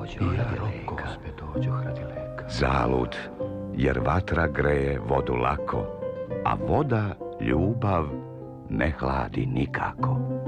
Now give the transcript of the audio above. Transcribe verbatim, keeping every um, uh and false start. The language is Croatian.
Zalud, jer vatra greje vodu lako, a voda ljubav ne hladi nikako.